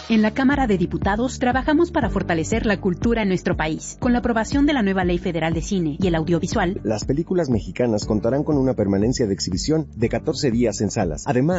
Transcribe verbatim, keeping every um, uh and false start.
En la Cámara de Diputados trabajamos para fortalecer la cultura en nuestro país. Con la aprobación de la nueva Ley Federal de Cine y el Audiovisual, las películas mexicanas contarán con una permanencia de exhibición de catorce días en salas. Además,